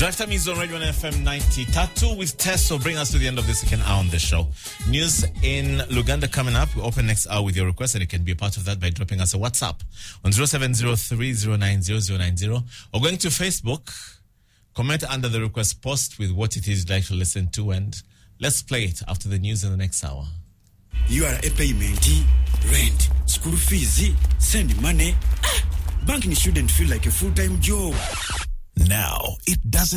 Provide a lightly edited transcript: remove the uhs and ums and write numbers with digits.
Drive Time is on Radio FM 93 with Tess. So bring us to the end of the second hour on the show. News in Luganda coming up. We'll open next hour with your request, and you can be a part of that by dropping us a WhatsApp on 0703090090 or going to Facebook. Comment under the request post with what it is you'd like to listen to, and let's play it after the news in the next hour. You are a payment, rent, school fees, send money. Banking shouldn't feel like a full-time job. Now, it doesn't